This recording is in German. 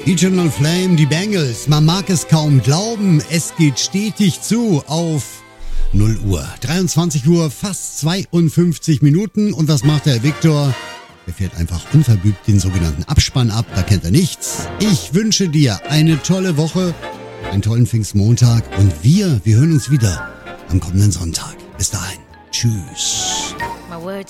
Eternal Flame, die Bangles. Man mag es kaum glauben, es geht stetig zu auf 0 Uhr. 23 Uhr, fast 52 Minuten. Und was macht der Viktor? Er fährt einfach unverblümt den sogenannten Abspann ab. Da kennt er nichts. Ich wünsche dir eine tolle Woche, einen tollen Pfingstmontag. Und wir hören uns wieder am kommenden Sonntag. Bis dahin. Tschüss.